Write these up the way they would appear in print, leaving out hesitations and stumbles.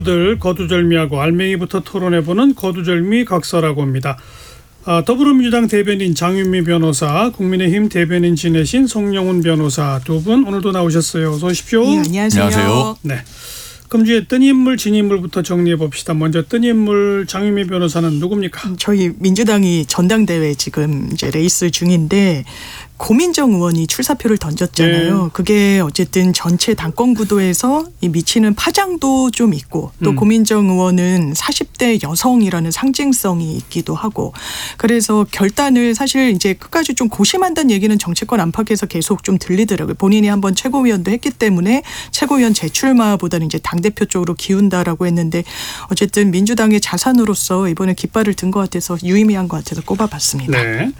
들 거두절미하고 알맹이부터 토론해보는 거두절미 각서라고 합니다. 더불어민주당 대변인 장윤미 변호사, 국민의힘 대변인 지내신 송영훈 변호사 두 분 오늘도 나오셨어요. 어서 오십시오. 네, 안녕하세요. 네. 금주의 뜬 인물, 진 인물부터 정리해 봅시다. 먼저 뜬 인물 장윤미 변호사는 누굽니까? 저희 민주당이 전당대회 지금 이제 레이스 중인데 고민정 의원이 출사표를 던졌잖아요. 네. 그게 어쨌든 전체 당권 구도에서 미치는 파장도 좀 있고 또 고민정 의원은 40대 여성이라는 상징성이 있기도 하고 그래서 결단을 사실 이제 끝까지 좀 고심한다는 얘기는 정치권 안팎에서 계속 좀 들리더라고요. 본인이 한번 최고위원도 했기 때문에 최고위원 재출마보다는 이제 당대표 쪽으로 기운다라고 했는데 어쨌든 민주당의 자산으로서 이번에 깃발을 든 것 같아서 유의미한 것 같아서 꼽아봤습니다. 네.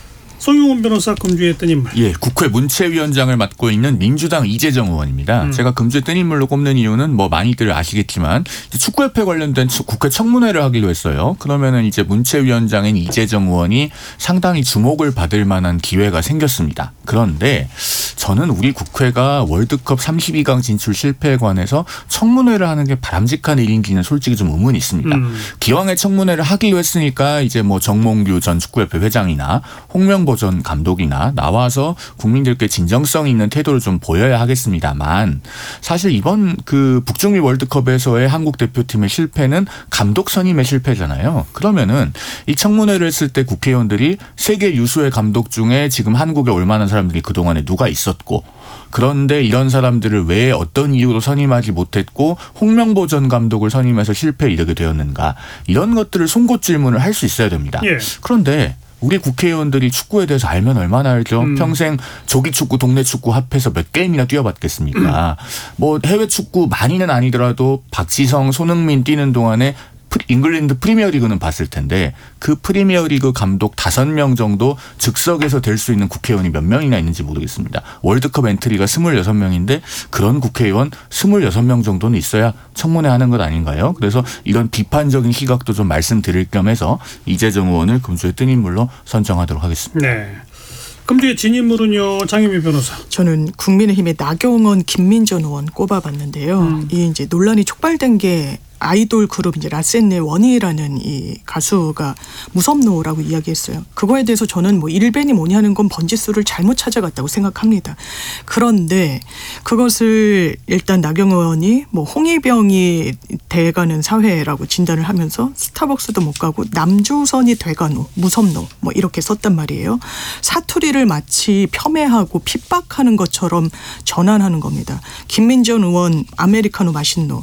송영훈 변호사 금주의 뜬 인물. 예, 국회 문체위원장을 맡고 있는 민주당 이재정 의원입니다. 제가 금주의 뜬 인물로 꼽는 이유는 뭐 많이들 아시겠지만 축구협회 관련된 국회 청문회를 하기로 했어요. 그러면은 이제 문체위원장인 이재정 의원이 상당히 주목을 받을 만한 기회가 생겼습니다. 그런데 저는 우리 국회가 월드컵 32강 진출 실패에 관해서 청문회를 하는 게 바람직한 일인지는 솔직히 좀 의문이 있습니다. 기왕에 청문회를 하기로 했으니까 이제 뭐 정몽규 전 축구협회 회장이나 홍명보 전 감독이나 나와서 국민들께 진정성 있는 태도를 좀 보여야 하겠습니다만 사실 이번 그 북중미 월드컵에서의 한국 대표팀의 실패는 감독 선임의 실패잖아요. 그러면은 이 청문회를 했을 때 국회의원들이 세계 유수의 감독 중에 지금 한국에 올 만한 사람들이 그동안에 누가 있었고 그런데 이런 사람들을 왜 어떤 이유로 선임하지 못했고 홍명보 전 감독을 선임해서 실패에 이르게 되었는가 이런 것들을 송곳 질문을 할 수 있어야 됩니다. 예. 그런데 우리 국회의원들이 축구에 대해서 알면 얼마나 알죠. 평생 조기축구, 동네축구 합해서 몇 게임이나 뛰어봤겠습니까. 뭐 해외 축구 많이는 아니더라도 박지성, 손흥민 뛰는 동안에 잉글랜드 프리미어리그는 봤을 텐데 그 프리미어리그 감독 5명 정도 즉석에서 될 수 있는 국회의원이 몇 명이나 있는지 모르겠습니다. 월드컵 엔트리가 26명인데 그런 국회의원 26명 정도는 있어야 청문회 하는 것 아닌가요? 그래서 이런 비판적인 시각도 좀 말씀드릴 겸 해서 이재정 의원을 금주의 뜬 인물로 선정하도록 하겠습니다. 네. 금주의 진 인물은요, 장윤미 변호사. 저는 국민의힘의 나경원, 김민전 의원 꼽아봤는데요. 이 이제 논란이 촉발된 게 아이돌 그룹 이제 라센네 원희라는 이 가수가 무섭노라고 이야기했어요. 그거에 대해서 저는 뭐 일벤이 뭐냐 하는 건 번지수를 잘못 찾아갔다고 생각합니다. 그런데 그것을 일단 나경원 의원이 뭐 홍위병이 돼가는 사회라고 진단을 하면서 스타벅스도 못 가고 남조선이 돼가노, 무섭노 뭐 이렇게 썼단 말이에요. 사투리를 마치 폄훼하고 핍박하는 것처럼 전환하는 겁니다. 김민전 의원 아메리카노 맛있노.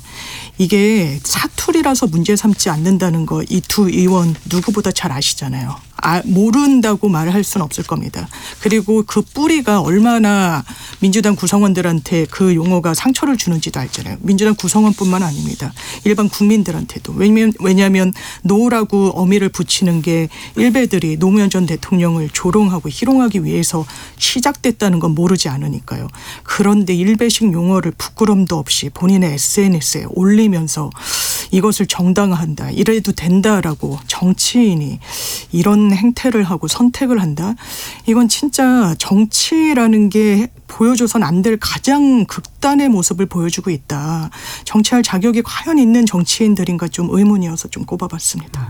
이게 사투리라서 문제 삼지 않는다는 거 이 두 의원 누구보다 잘 아시잖아요. 모른다고 말할 수는 없을 겁니다. 그리고 그 뿌리가 얼마나 민주당 구성원들한테 그 용어가 상처를 주는지도 알잖아요. 민주당 구성원뿐만 아닙니다. 일반 국민들한테도. 왜냐하면 노라고 어미를 붙이는 게 일베들이 노무현 전 대통령을 조롱하고 희롱하기 위해서 시작됐다는 건 모르지 않으니까요. 그런데 일베식 용어를 부끄럼도 없이 본인의 SNS에 올리면서 이것을 정당화한다. 이래도 된다라고 정치인이 이런 행태를 하고 선택을 한다. 이건 진짜 정치라는 게 보여줘선 안 될 가장 극단의 모습을 보여주고 있다. 정치할 자격이 과연 있는 정치인들인가 좀 의문이어서 좀 꼽아봤습니다.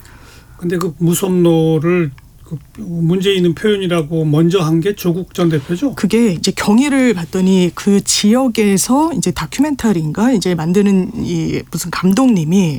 근데 그 무섭노를 문제 있는 표현이라고 먼저 한 게 조국 전 대표죠? 그게 이제 경위를 봤더니 그 지역에서 이제 다큐멘터리인가 이제 만드는 이 무슨 감독님이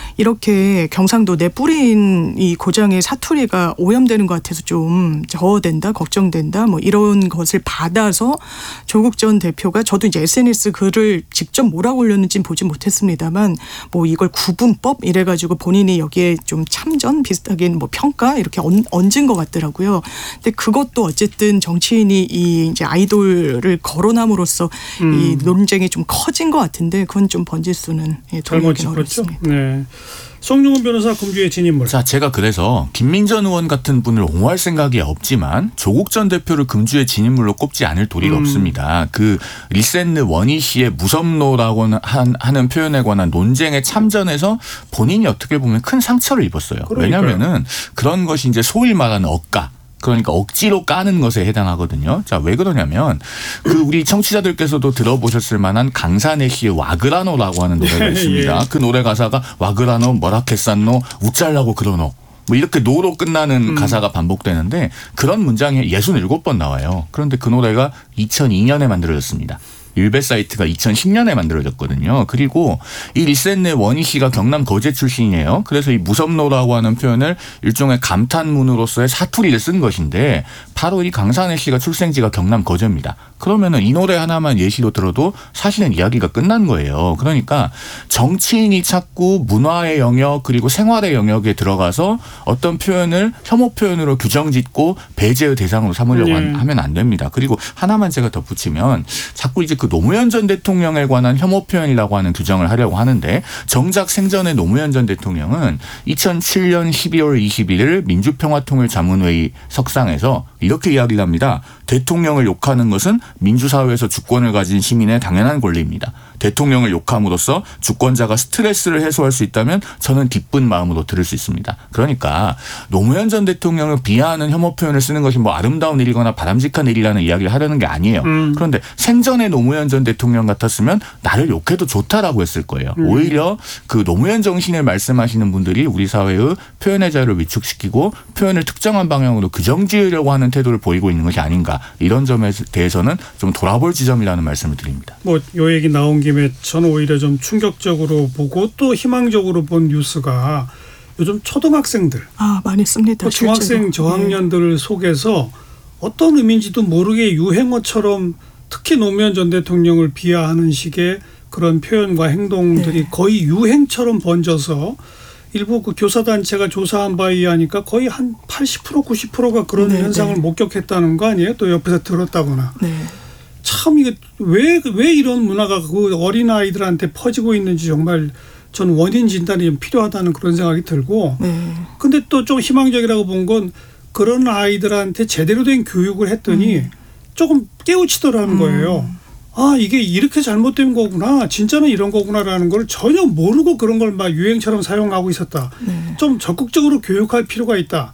이렇게 경상도 내 뿌리인 이 고장의 사투리가 오염되는 것 같아서 좀 저어된다, 걱정된다 뭐 이런 것을 받아서 조국 전 대표가 저도 이제 SNS 글을 직접 뭐라고 올렸는지는 보지 못했습니다만 뭐 이걸 구분법 이래가지고 본인이 여기에 좀 참전 비슷하게 뭐 평가 이렇게 얹은 것 같더라고요. 근데 그것도 어쨌든 정치인이 이 이제 아이돌을 거론함으로써 이 논쟁이 좀 커진 것 같은데 그건 좀 번지수는 잘못 짚었죠. 네. 송영훈 변호사 금주의 진 인물. 자, 제가 그래서 김민전 의원 같은 분을 옹호할 생각이 없지만 조국 전 대표를 금주의 진 인물로 꼽지 않을 도리가 없습니다. 그 리센느 원희 씨의 무섭노라고 하는 표현에 관한 논쟁에 참전해서 본인이 어떻게 보면 큰 상처를 입었어요. 그러니까요. 왜냐하면은 그런 것이 이제 소위 말하는 억가. 그러니까 억지로 까는 것에 해당하거든요. 자, 왜 그러냐면 우리 청취자들께서도 들어보셨을 만한 강산의 시의 와그라노라고 하는 노래가 있습니다. 그 노래 가사가 와그라노 뭐라케산노 우짤라고 그러노. 뭐 이렇게 노로 끝나는 가사가 반복되는데 그런 문장이 67번 나와요. 그런데 그 노래가 2002년에 만들어졌습니다. 일베 사이트가 2010년에 만들어졌거든요. 그리고 이 리센네 원희 씨가 경남 거제 출신이에요. 그래서 이 무섭노라고 하는 표현을 일종의 감탄문으로서의 사투리를 쓴 것인데 바로 이 강산혜 씨가 출생지가 경남 거제입니다. 그러면은 이 노래 하나만 예시로 들어도 사실은 이야기가 끝난 거예요. 그러니까 정치인이 자꾸 문화의 영역 그리고 생활의 영역에 들어가서 어떤 표현을 혐오 표현으로 규정짓고 배제의 대상으로 삼으려고 하면 안 됩니다. 그리고 하나만 제가 덧붙이면 자꾸 이제 그 노무현 전 대통령에 관한 혐오 표현이라고 하는 규정을 하려고 하는데 정작 생전에 노무현 전 대통령은 2007년 12월 21일 민주평화통일자문회의 석상에서 이렇게 이야기를 합니다. 대통령을 욕하는 것은 민주사회에서 주권을 가진 시민의 당연한 권리입니다. 대통령을 욕함으로써 주권자가 스트레스를 해소할 수 있다면 저는 기쁜 마음으로 들을 수 있습니다. 그러니까 노무현 전 대통령을 비하하는 혐오 표현을 쓰는 것이 뭐 아름다운 일이거나 바람직한 일이라는 이야기를 하려는 게 아니에요. 그런데 생전에 노무현 전 대통령 같았으면 나를 욕해도 좋다라고 했을 거예요. 오히려 그 노무현 정신을 말씀하시는 분들이 우리 사회의 표현의 자유를 위축시키고 표현을 특정한 방향으로 규정지으려고 하는 태도를 보이고 있는 것이 아닌가. 이런 점에 대해서는 좀 돌아볼 지점이라는 말씀을 드립니다. 뭐 요 얘기 나온 김에 저는 오히려 좀 충격적으로 보고 또 희망적으로 본 뉴스가 요즘 초등학생들 많이 씁니다. 중학생 저학년들 속에서 어떤 의미인지도 모르게 유행어처럼 특히 노무현 전 대통령을 비하하는 식의 그런 표현과 행동들이 거의 유행처럼 번져서 일부 그 교사단체가 조사한 바에 의하니까 거의 한 80% 90%가 그런 현상을 목격했다는 거 아니에요? 또 옆에서 들었다거나. 참 이게 왜 이런 문화가 그 어린 아이들한테 퍼지고 있는지 정말 전 원인 진단이 좀 필요하다는 그런 생각이 들고. 근데 또 좀 희망적이라고 본 건 그런 아이들한테 제대로 된 교육을 했더니 조금 깨우치더라는 거예요. 아, 이게 이렇게 잘못된 거구나. 진짜는 이런 거구나라는 걸 전혀 모르고 그런 걸 막 유행처럼 사용하고 있었다. 좀 적극적으로 교육할 필요가 있다.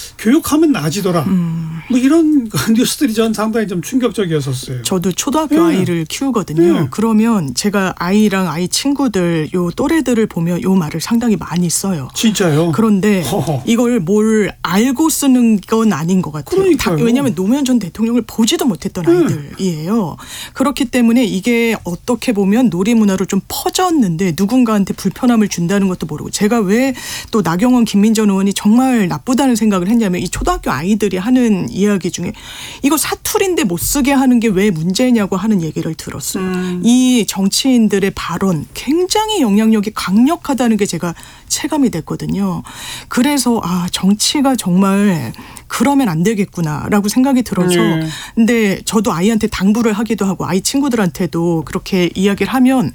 교육하면 나아지더라. 뭐 이런 뉴스들이 전 상당히 좀 충격적이었었어요. 저도 초등학교 아이를 키우거든요. 그러면 제가 아이랑 아이 친구들 요 또래들을 보면 요 말을 상당히 많이 써요. 진짜요? 그런데 이걸 뭘 알고 쓰는 건 아닌 것 같아요. 왜냐하면 노무현 전 대통령을 보지도 못했던 아이들이에요. 그렇기 때문에 이게 어떻게 보면 놀이문화로 좀 퍼졌는데 누군가한테 불편함을 준다는 것도 모르고 제가 왜 또 나경원 김민전 의원이 정말 나쁘다는 생각을 했냐면 이 초등학교 아이들이 하는 이야기 중에 이거 사투리인데 못 쓰게 하는 게 왜 문제냐고 하는 얘기를 들었어요. 이 정치인들의 발언 굉장히 영향력이 강력하다는 게 제가 체감이 됐거든요. 그래서 정치가 정말 그러면 안 되겠구나라고 생각이 들어서 근데 저도 아이한테 당부를 하기도 하고 아이 친구들한테도 그렇게 이야기를 하면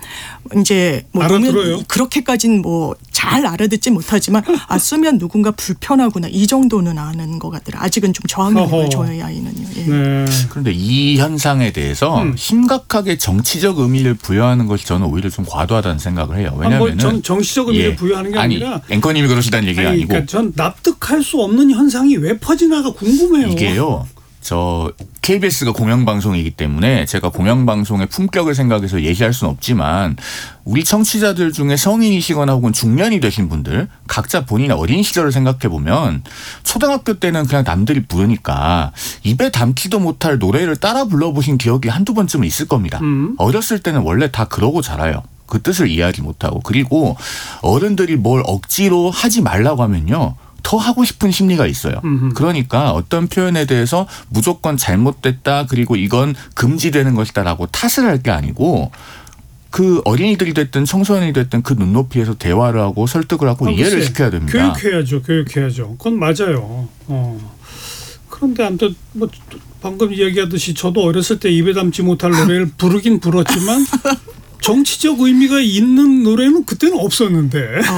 이제 뭐 알아들어요? 그렇게까지는 뭐 잘 알아듣지 못하지만 쓰면 누군가 불편하구나 이 정도는 아는 것 같더라. 아직은 좀 저학년이고요. 저희 아이는요. 그런데 이 현상에 대해서 심각하게 정치적 의미를 부여하는 것이 저는 오히려 좀 과도하다는 생각을 해요. 왜냐하면 전 정치적 의미를 부여하는 게 아니라 앵커님이 그러시다는 얘기가 아니고 그러니까 전 납득할 수 없는 현상이 왜 퍼지나가 궁금해요. 이게요. 저 KBS가 공영방송이기 때문에 제가 공영방송의 품격을 생각해서 얘기할 수는 없지만 우리 청취자들 중에 성인이시거나 혹은 중년이 되신 분들 각자 본인의 어린 시절을 생각해 보면 초등학교 때는 그냥 남들이 부르니까 입에 담지도 못할 노래를 따라 불러보신 기억이 한두 번쯤은 있을 겁니다. 어렸을 때는 원래 다 그러고 자라요. 그 뜻을 이해하지 못하고. 그리고 어른들이 뭘 억지로 하지 말라고 하면요. 더 하고 싶은 심리가 있어요. 그러니까 어떤 표현에 대해서 무조건 잘못됐다 그리고 이건 금지되는 것이다라고 탓을 할 게 아니고 그 어린이들이 됐든 청소년이 됐든 그 눈높이에서 대화를 하고 설득을 하고 이해를 시켜야 됩니다. 교육해야죠. 그건 맞아요. 그런데 아무튼 뭐 방금 이야기하듯이 저도 어렸을 때 입에 담지 못할 노래를 부르긴 불렀지만 정치적 의미가 있는 노래는 그때는 없었는데.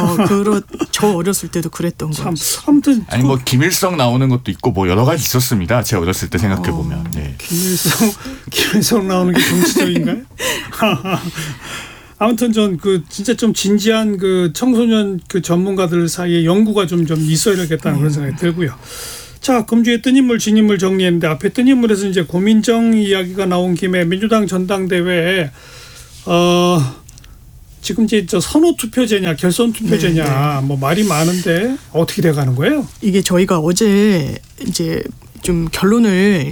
저 어렸을 때도 그랬던 거. 아무튼 아니 뭐 김일성 나오는 것도 있고 뭐 여러 가지 있었습니다. 제 어렸을 때 생각해 보면. 김일성 나오는 게 정치적인가요? 아무튼 전 그 진짜 좀 진지한 그 청소년 그 전문가들 사이에 연구가 좀 있어야겠다는 그런 생각이 들고요. 자, 금주의 뜬 인물 진인물 정리했는데 앞에 뜬 인물에서 이제 고민정 이야기가 나온 김에 민주당 전당대회에 지금 이제 선호 투표제냐 결선 투표제냐 뭐 말이 많은데 어떻게 돼가는 거예요? 이게 저희가 어제 이제 좀 결론을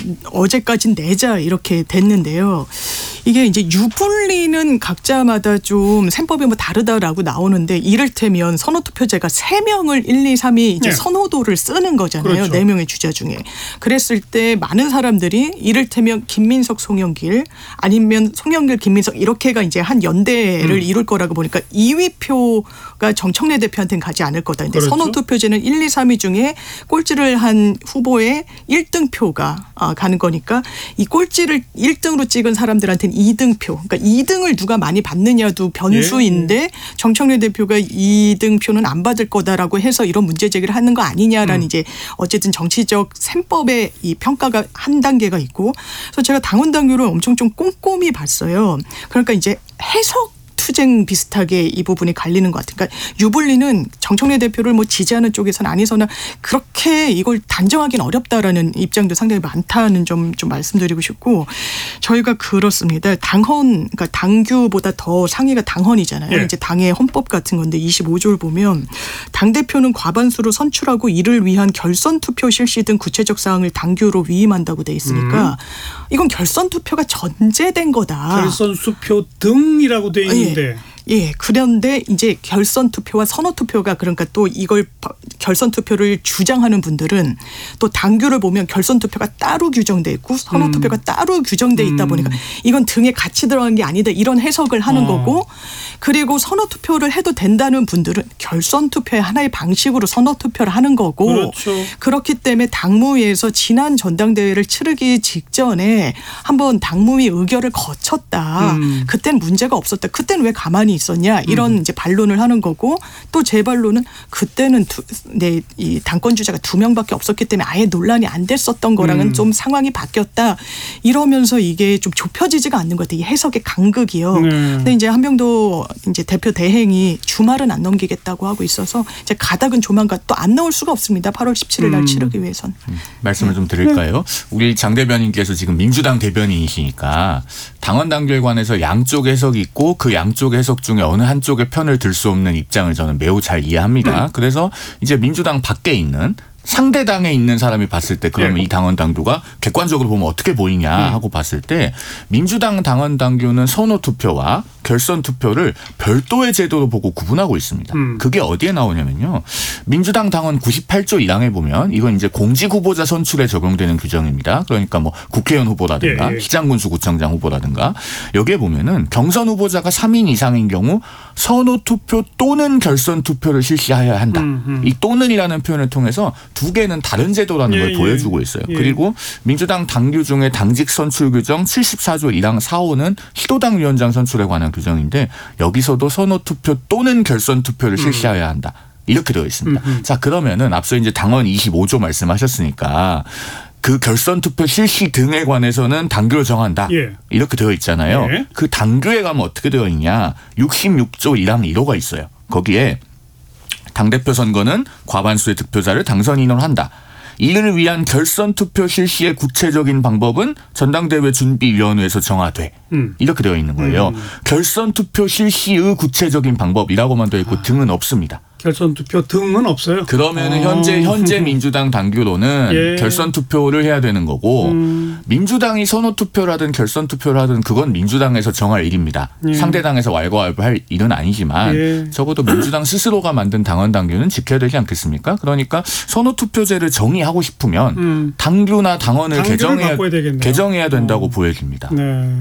어제까지 내자 이렇게 됐는데요. 이게 이제 유불리는 각자마다 좀 셈법이 뭐 다르다라고 나오는데 이를테면 선호투표제가 3명을 1, 2, 3이 이제 네. 선호도를 쓰는 거잖아요. 그렇죠. 4명의 주자 중에. 그랬을 때 많은 사람들이 이를테면 김민석, 송영길 아니면 송영길, 김민석 이렇게가 이제 한 연대를 이룰 거라고 보니까 2위 표가 정청래 대표한테는 가지 않을 거다. 근데 그렇죠. 선호투표제는 1, 2, 3위 중에 꼴찌를 한 후보의 1등 표가 가는 거니까 이 꼴찌를 1등으로 찍은 사람들한테는 2등 표. 그러니까 2등을 누가 많이 받느냐도 변수인데 정청래 대표가 2등 표는 안 받을 거다라고 해서 이런 문제 제기를 하는 거 아니냐라는 이제 어쨌든 정치적 셈법의 이 평가가 한 단계가 있고 그래서 제가 당원 당규를 엄청 좀 꼼꼼히 봤어요. 그러니까 이제 해석 투쟁 비슷하게 이 부분이 갈리는 것 같아요. 그러니까 유불리는 정청래 대표를 뭐 지지하는 쪽에서는 아니서나 그렇게 이걸 단정하기는 어렵다라는 입장도 상당히 많다는 점 좀 말씀드리고 싶고 저희가 그렇습니다. 당헌 그러니까 당규보다 더 상위가 당헌이잖아요. 예. 이제 당의 헌법 같은 건데 25조를 보면 당 대표는 과반수로 선출하고 이를 위한 결선 투표 실시 등 구체적 사항을 당규로 위임한다고 돼 있으니까 이건 결선 투표가 전제된 거다. 결선 투표 등이라고 돼 있는데 예, 그런데 이제 결선 투표와 선호 투표가 그러니까 또 이걸 결선 투표를 주장하는 분들은 또 당규를 보면 결선 투표가 따로 규정돼 있고 선호 투표가 따로 규정돼 있다 보니까 이건 등에 같이 들어간 게 아니다 이런 해석을 하는 거고 그리고 선호 투표를 해도 된다는 분들은 결선 투표의 하나의 방식으로 선호 투표를 하는 거고 그렇죠. 그렇기 때문에 당무위에서 지난 전당대회를 치르기 직전에 한번 당무위 의결을 거쳤다. 그때는 문제가 없었다. 그때는 왜 가만히 있었냐 이런 이제 반론을 하는 거고 또 제 반론은 그때는 이 당권 주자가 2명밖에 없었기 때문에 아예 논란이 안 됐었던 거랑은 좀 상황이 바뀌었다 이러면서 이게 좀 좁혀지지가 않는 것 같아요. 이 해석의 간극이요. 근데 이제 한병도 이제 대표 대행이 주말은 안 넘기겠다고 하고 있어서 이제 가닥은 조만간 또 안 나올 수가 없습니다. 8월 17일 날 치르기 위해선. 말씀을 좀 드릴까요? 우리 장 대변인께서 지금 민주당 대변인이시니까 당원 단결 관해서 양쪽 해석이 있고 그 양쪽 해석 중에 어느 한쪽의 편을 들 수 없는 입장을 저는 매우 잘 이해합니다. 그래서 이제 민주당 밖에 있는 상대 당에 있는 사람이 봤을 때 그러면 이 당원 당규가 객관적으로 보면 어떻게 보이냐 하고 봤을 때 민주당 당원 당규는 선호 투표와 결선 투표를 별도의 제도로 보고 구분하고 있습니다. 그게 어디에 나오냐면요. 민주당 당원 98조 1항에 보면 이건 이제 공직 후보자 선출에 적용되는 규정입니다. 그러니까 뭐 국회의원 후보라든가 시장군수구청장 후보라든가 여기에 보면은 경선 후보자가 3인 이상인 경우 선호 투표 또는 결선 투표를 실시해야 한다. 이 또는이라는 표현을 통해서 두 개는 다른 제도라는 걸 보여주고 있어요. 그리고 민주당 당규 중에 당직 선출 규정 74조 1항 4호는 시도당 위원장 선출에 관한 규정인데 여기서도 선호 투표 또는 결선 투표를 실시해야 한다. 이렇게 되어 있습니다. 자, 그러면은 앞서 이제 당원 25조 말씀하셨으니까 그 결선 투표 실시 등에 관해서는 당규를 정한다. 이렇게 되어 있잖아요. 그 당규에 가면 어떻게 되어 있냐. 66조 1항 1호가 있어요. 거기에 당대표 선거는 과반수의 득표자를 당선 인원으로 한다. 이를 위한 결선 투표 실시의 구체적인 방법은 전당대회 준비위원회에서 정하되 이렇게 되어 있는 거예요. 결선 투표 실시의 구체적인 방법이라고만 되어 있고 등은 없습니다. 결선 투표 등은 없어요. 그러면은 현재 민주당 당규로는 결선 투표를 해야 되는 거고 민주당이 선호 투표라든 결선 투표를 하든 그건 민주당에서 정할 일입니다. 상대당에서 왈가왈부할 일은 아니지만 적어도 민주당 스스로가 만든 당원 당규는 지켜야 되지 않겠습니까? 그러니까 선호 투표제를 정의하고 싶으면 당규나 당원을 개정해야 된다고 보여집니다. 네.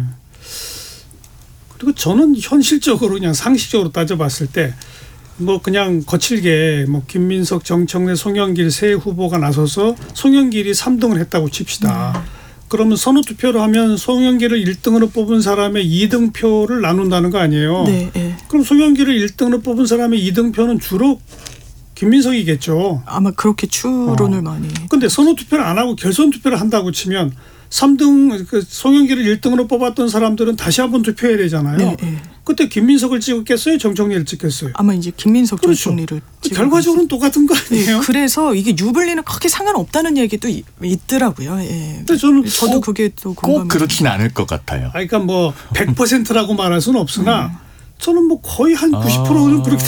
그리고 저는 현실적으로 그냥 상식적으로 따져봤을 때 뭐 그냥 거칠게 뭐 김민석, 정청래, 송영길 세 후보가 나서서 송영길이 3등을 했다고 칩시다. 그러면 선호 투표를 하면 송영길을 1등으로 뽑은 사람의 2등 표를 나눈다는 거 아니에요. 네. 그럼 송영길을 1등으로 뽑은 사람의 2등 표는 주로 김민석이겠죠. 아마 그렇게 추론을 많이. 근데 선호 투표를 안 하고 결선 투표를 한다고 치면 3등 그 송영길을 1등으로 뽑았던 사람들은 다시 한번 투표해야 되잖아요. 네, 네. 그때 김민석을 찍었겠어요? 정청래를 찍겠어요? 아마 이제 김민석 그렇죠. 전 총리를 결과적으로는 똑같은 거 아니에요? 네, 그래서 이게 유불리는 크게 상관없다는 얘기도 있더라고요. 예. 근데 저는 저도 그게 또 꼭 공감이. 그렇진 않을 것 같아요. 그러니까 뭐 100%라고 말할 수는 없으나 저는 뭐 거의 한 90%는 그렇게